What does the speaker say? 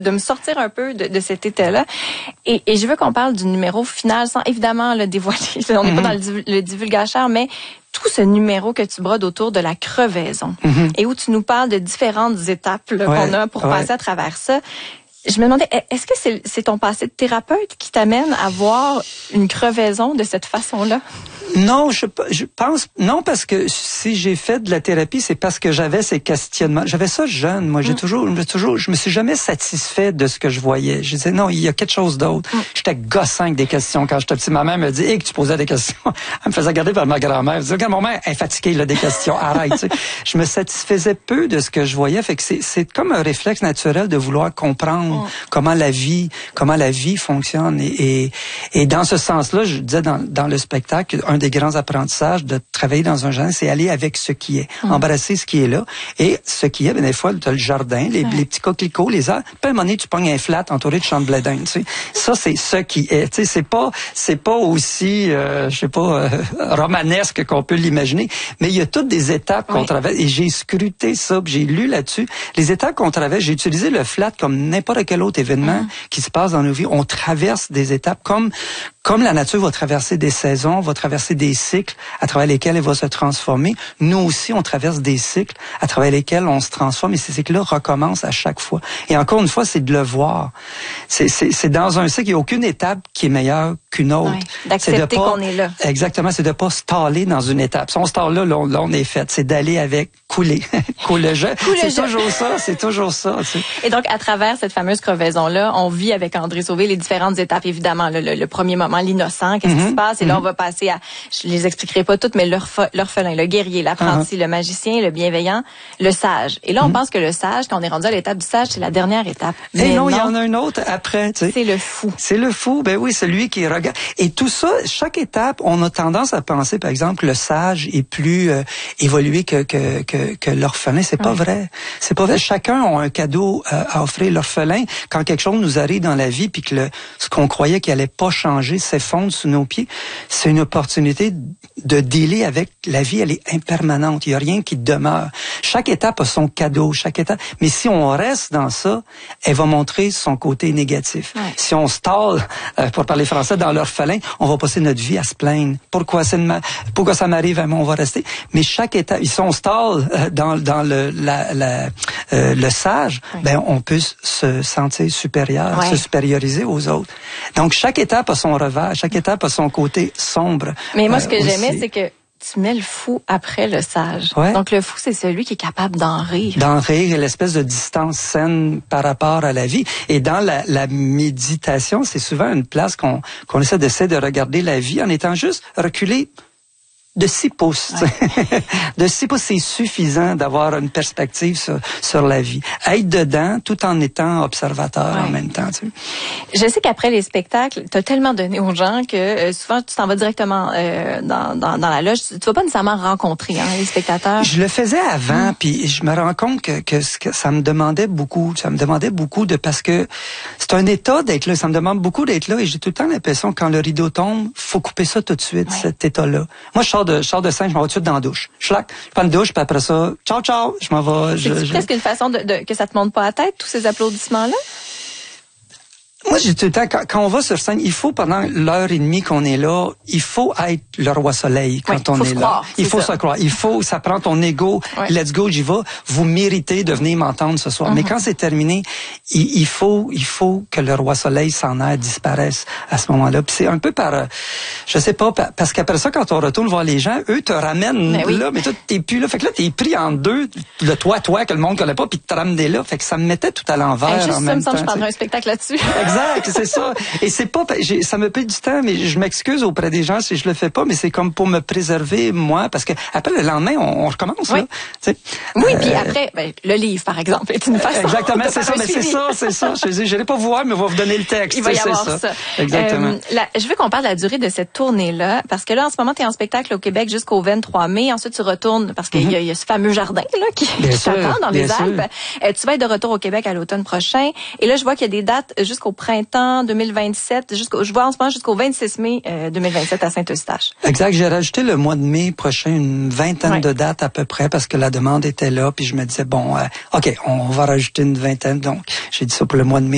de me sortir un peu de cet état-là. Et je veux qu'on parle du numéro final, sans évidemment le dévoiler. On n'est pas dans le divulgateur, mais tout ce numéro que tu brodes autour de la crevaison et où tu nous parles de différentes étapes là, qu'on a pour passer à travers ça. Je me demandais, est-ce que c'est ton passé de thérapeute qui t'amène à voir une crevaison de cette façon-là? Non, je pense non, parce que si j'ai fait de la thérapie, c'est parce que j'avais ces questionnements. J'avais ça jeune, moi. Je me suis jamais satisfait de ce que je voyais. Je disais non, il y a quelque chose d'autre. J'étais gossant avec des questions quand j'étais petit. Ma mère me dit, que tu posais des questions. Elle me faisait regarder par ma grand-mère. Elle me disait, regarde, mon mère est fatiguée là des questions. Arrête. Tu sais. Je me satisfaisais peu de ce que je voyais. Fait que c'est comme un réflexe naturel de vouloir comprendre comment la vie fonctionne. Et dans ce sens-là, je disais dans le spectacle, un des grands apprentissages de travailler dans un jardin, c'est aller avec ce qui est, embrasser ce qui est là. Et ce qui est, bien des fois, tu as le jardin, les petits coquelicots, les arbres. Puis à un moment donné, tu pognes un flat entouré de champs de blé d'Inde. Tu sais. Ça, c'est ce qui est. Tu sais, c'est pas aussi, romanesque qu'on peut l'imaginer. Mais il y a toutes des étapes qu'on traverse. Et j'ai scruté ça, j'ai lu là-dessus. Les étapes qu'on traverse, j'ai utilisé le flat comme n'importe quel autre événement qui se passe dans nos vies. On traverse des étapes comme la nature va traverser des saisons, va traverser des cycles à travers lesquels elle va se transformer. Nous aussi, on traverse des cycles à travers lesquels on se transforme et ces cycles-là recommencent à chaque fois. Et encore une fois, c'est de le voir. C'est dans un cycle, il n'y a aucune étape qui est meilleure qu'une autre. D'accepter qu'on est là. Exactement, c'est de pas se taler dans une étape. Si on se tale là, on est fait. C'est d'aller avec, couler. Coule le jeu. C'est toujours ça. Tu sais. Et donc, à travers cette fameuse crevaison-là, on vit avec André Sauvé les différentes étapes, évidemment. Le premier moment, l'innocent, qu'est-ce qui se passe? Et là, on va passer à, je les expliquerai pas toutes, mais l'orphelin, le guerrier, l'apprenti, le magicien, le bienveillant, le sage. Et là, on pense que le sage, quand on est rendu à l'étape du sage, c'est la dernière étape. Mais non, il y en a une autre après. Tu sais. C'est le fou. C'est le fou, ben oui, celui qui regarde. Et tout ça, chaque étape, on a tendance à penser, par exemple, le sage est plus évolué que l'orphelin. C'est pas vrai. C'est pas vrai. Chacun a un cadeau à offrir. L'orphelin, quand quelque chose nous arrive dans la vie, puis que ce qu'on croyait qu'il allait pas changer s'effondre sous nos pieds, c'est une opportunité de dealer avec la vie. Elle est impermanente. Il y a rien qui demeure. Chaque étape a son cadeau. Chaque étape. Mais si on reste dans ça, elle va montrer son côté négatif. Ouais. Si on se tale, pour parler français, dans l'orphelin, on va passer notre vie à se plaindre. Pourquoi ça m'arrive à moi? On va rester. Mais chaque étape, si on se tale dans le sage, ben on peut se sentir supérieur, se supérioriser aux autres. Donc chaque étape a son revers, chaque étape a son côté sombre. Mais moi, ce que j'aimais, c'est que tu mets le fou après le sage. Ouais. Donc, le fou, c'est celui qui est capable d'en rire. D'en rire et l'espèce de distance saine par rapport à la vie. Et dans la méditation, c'est souvent une place qu'on essaie de regarder la vie en étant juste reculé de 6 pouces. Ouais. De 6 pouces, c'est suffisant d'avoir une perspective sur la vie. Être dedans tout en étant observateur en même temps. Tu sais. Je sais qu'après les spectacles, tu as tellement donné aux gens que souvent tu t'en vas directement dans la loge. Tu vas pas nécessairement rencontrer les spectateurs. Je le faisais avant, puis je me rends compte que ça me demandait beaucoup. Ça me demandait beaucoup parce que c'est un état d'être là. Ça me demande beaucoup d'être là et j'ai tout le temps l'impression que quand le rideau tombe, faut couper ça tout de suite, cet état-là. Moi, je sors de scène, je m'en vais tout de suite dans la douche. Je prends une douche, puis après ça, ciao, je m'en vais. C'est presque une façon que ça te monte pas à la tête, tous ces applaudissements-là? Moi, j'ai tout le temps, quand on va sur scène, il faut, pendant l'heure et demie qu'on est là, il faut être le roi soleil quand on est là. Il faut se croire. Ça prend ton ego. Let's go, j'y vais. Vous méritez de venir m'entendre ce soir. Mais quand c'est terminé, il faut que le roi soleil s'en aille, disparaisse à ce moment-là. Puis c'est un peu je sais pas, parce qu'après ça, quand on retourne voir les gens, eux te ramènent là, mais toi, t'es plus là. Fait que là, t'es pris en deux, le toi, que le monde connaît pas, puis te ramener là. Fait que ça me mettait tout à l'envers en même temps. Je prendrais un spectacle là-dessus. Exact, c'est ça. Et c'est pas, ça me paye du temps, mais je m'excuse auprès des gens si je le fais pas, mais c'est comme pour me préserver, moi, parce que après le lendemain, on recommence, là. T'sais. Oui, puis après, le livre, par exemple, est une façon. Exactement, c'est ça, mais c'est ça. Je n'irai pas vous voir, mais on va vous donner le texte. Il va y avoir ça. Exactement. Je veux qu'on parle de la durée de cette tournée-là, parce que là, en ce moment, tu es en spectacle au Québec jusqu'au 23 mai. Ensuite, tu retournes, parce qu'il y a ce fameux jardin, là, qui t'attend dans les Alpes. Tu vas être de retour au Québec à l'automne prochain. Et là, je vois qu'il y a des dates jusqu'au printemps 2027, je vois en ce moment jusqu'au 26 mai 2027 à Saint-Eustache. Exact. J'ai rajouté le mois de mai prochain une vingtaine de dates à peu près parce que la demande était là. Puis je me disais, bon, OK, on va rajouter une vingtaine. Donc, j'ai dit ça pour le mois de mai.